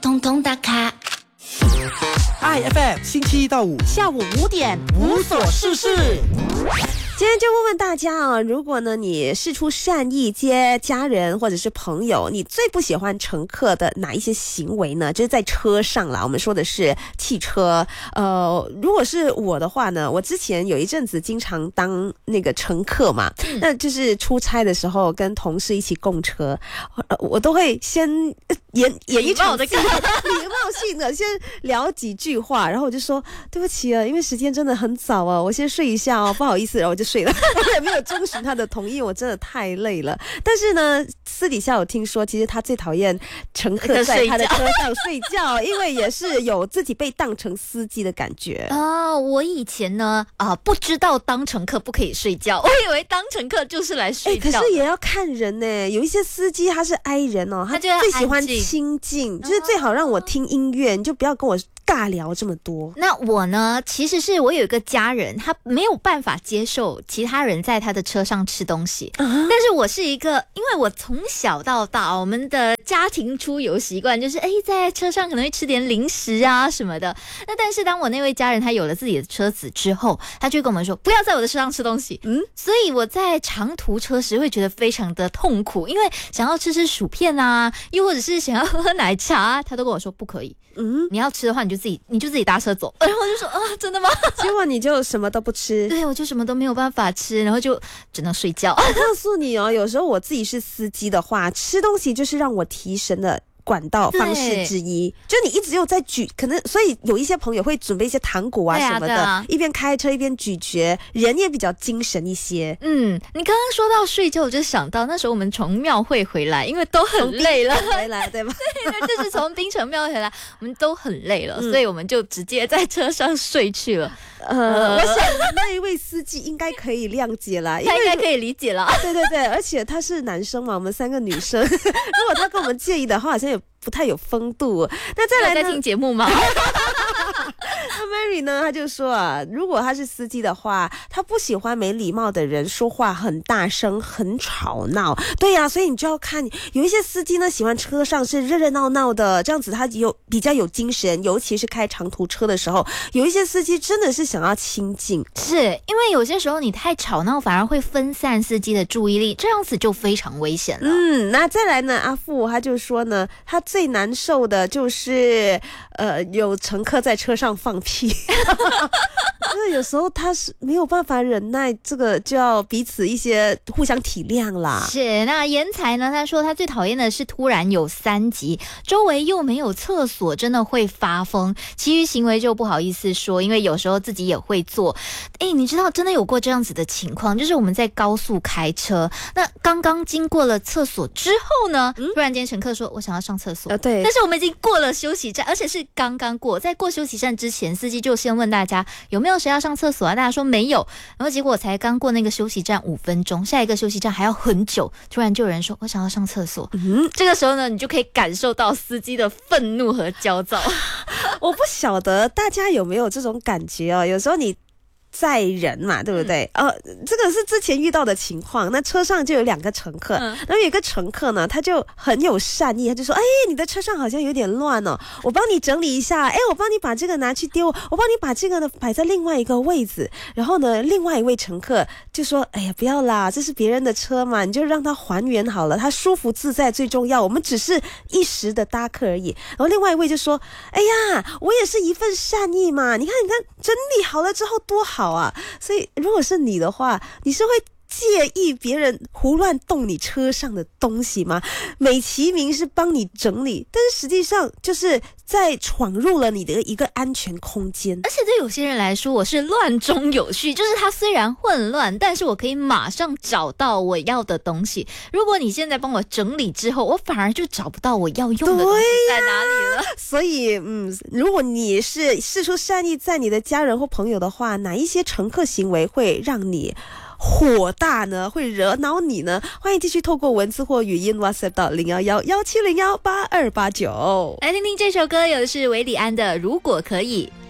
通通打卡。 IFM 星期一到五下午5点无所事事。 今天就问问大家啊，如果呢你释出善意接家人或者是朋友，你最不喜欢乘客的哪一些行为呢？就是在车上啦，我们说的是汽车。如果是我的话呢，我之前有一阵子经常当那个乘客嘛，那就是出差的时候跟同事一起共车，我都会先演一场戏，礼貌性的先聊几句话，然后我就说对不起啊，因为时间真的很早啊，我先睡一下哦，不好意思，然后我就睡了。我也没有征询他的同意，我真的太累了。但是呢，私底下我听说，其实他最讨厌乘客在他的车上睡觉，因为也是有自己被当成司机的感觉。 我以前呢不知道当乘客不可以睡觉，我以为当乘客就是来睡觉。 可是也要看人呢，有一些司机他是 I 人哦，他最喜欢清静，就是最好让我听音乐，你就不要跟我尬聊这么多。 那我呢，其实是我有一个家人，他没有办法接受其他人在他的车上吃东西，但是我是一个，因为我从小到大我们的家庭出游习惯就是在车上可能会吃点零食啊什么的。那但是当我那位家人他有了自己的车子之后，他就跟我们说不要在我的车上吃东西。所以我在长途车时会觉得非常的痛苦，因为想要吃薯片啊，又或者是想要喝奶茶，他都跟我说不可以。你要吃的话你就自己搭车走。然后我就说真的吗？ 结果你就什么都不吃。 对，我就什么都没有办法吃，然后就只能睡觉。 我告诉你哦，有时候我自己是司机的话，吃东西就是让我提神的管道方式之一，就你一直有在咀，可能所以有一些朋友会准备一些糖果啊什么的，一边开车一边咀嚼，人也比较精神一些。 你刚刚说到睡觉，我就想到那时候我们从庙会回来，因为都很累了， 回来对吧？ 对，就是从槟城庙会回来，我们都很累了，所以我们就直接在车上睡去了。 我想那一位司机应该可以谅解啦， 他应该可以理解啦。 对，而且他是男生嘛，我们3个女生，如果他跟我们介意的话，好像也不太有风度。那再来呢？ 在听节目吗？ 那 Mary 呢，他就说啊，如果他是司机的话，他不喜欢没礼貌的人说话很大声很吵闹。对呀，所以你就要看，有一些司机呢喜欢车上是热热闹闹的，这样子他比较有精神，尤其是开长途车的时候。有一些司机真的是想要清静， 是因为有些时候你太吵闹反而会分散司机的注意力，这样子就非常危险了。 那再来呢，阿富他就说呢，他最难受的就是有乘客在车上放屁。因为有时候他是没有办法忍耐，这个就要彼此一些互相体谅啦。 是，那颜才呢，他说他最讨厌的是突然有3级，周围又没有厕所，真的会发疯。其余行为就不好意思说，因为有时候自己也会做。你知道真的有过这样子的情况，就是我们在高速开车，那刚刚经过了厕所之后呢，突然间乘客说我想要上厕所。 对， 但是我们已经过了休息站，而且是刚刚过，在过休息站之前，司机就先问大家有没有谁要上厕所啊？大家说没有，然后结果才刚过那个休息站5分钟，下一个休息站还要很久，突然就有人说我想要上厕所。这个时候呢，你就可以感受到司机的愤怒和焦躁。 我不晓得大家有没有这种感觉哦，有时候你载人嘛，对不对？这个是之前遇到的情况。那车上就有2个乘客，然后有一个乘客呢，他就很有善意，他就说：“你的车上好像有点乱哦，我帮你整理一下。我帮你把这个拿去丢，我帮你把这个呢摆在另外一个位置。”然后呢，另外一位乘客就说：“哎呀，不要啦，这是别人的车嘛，你就让他还原好了，他舒服自在最重要。我们只是一时的搭客而已。”然后另外一位就说：“哎呀，我也是一份善意嘛，你看，整理好了之后多好。”所以如果是你的话，你是会介意别人胡乱动你车上的东西吗？美其名是帮你整理，但是实际上就是在闯入了你的一个安全空间。 而且对有些人来说，我是乱中有序，就是它虽然混乱，但是我可以马上找到我要的东西。如果你现在帮我整理之后，我反而就找不到我要用的东西在哪里了。 所以如果你是释出善意在你的家人或朋友的话，哪一些乘客行为会让你火大呢？会惹恼你呢？欢迎继续透过文字或语音 WhatsApp 到011-1701-8289， 来听听这首歌，有的是韦礼安的《如果可以》。